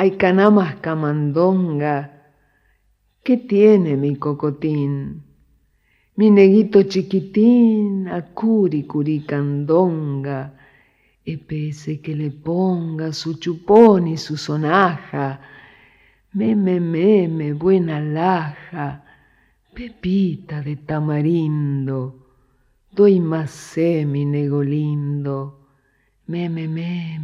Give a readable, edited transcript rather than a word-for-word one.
Ay, canamas camandonga, ¿qué tiene mi cocotín? Mi neguito chiquitín, a curicandonga, pese que le ponga su chupón y su sonaja, meme, buena laja, pepita de tamarindo, doy más mi nego lindo, meme,